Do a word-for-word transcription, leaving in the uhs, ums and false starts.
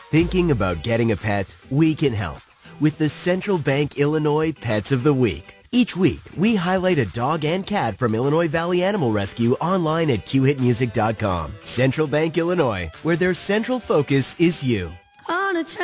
Thinking about getting a pet? We can help with the Central Bank Illinois Pets of the Week. Each week, we highlight a dog and cat from Illinois Valley Animal Rescue online at q hit music dot com. Central Bank Illinois, where their central focus is you.